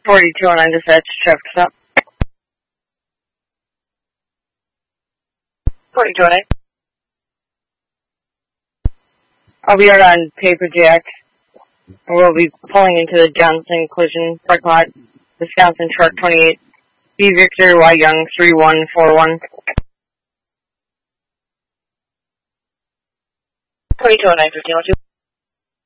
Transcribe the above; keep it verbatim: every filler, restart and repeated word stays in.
forty-two oh nine dispatch, traffic stop. forty-two oh nine. I'll be out on Paper Jack. We'll be pulling into the Johnson Collision parking lot, Wisconsin Truck twenty-eight. B Victor Y Young three one four one. twenty-two oh nine, fifteen oh two.